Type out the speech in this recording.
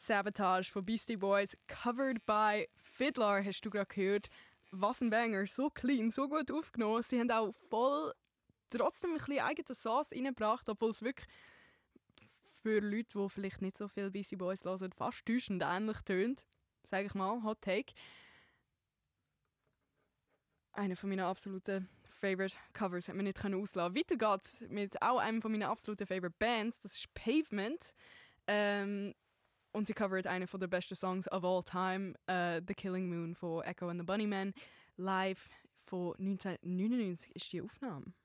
Sabotage von Beastie Boys, covered by Fiddler, hast du gerade gehört. Was ein Banger, so clean, so gut aufgenommen. Sie haben auch voll trotzdem ein bisschen eigene Sauce reingebracht, obwohl es wirklich für Leute, die vielleicht nicht so viel Beastie Boys hören, fast täuschend ähnlich tönt. Sage ich mal, Hot Take. Einer von meinen absoluten Favorite Covers hat man nicht auslassen. Weiter geht's mit auch einem von meinen absoluten Favorite Bands, das ist Pavement. Und sie covert einen der besten Songs of all time, The Killing Moon von Echo and the Bunnymen. Live von 1999 ist die Aufnahme.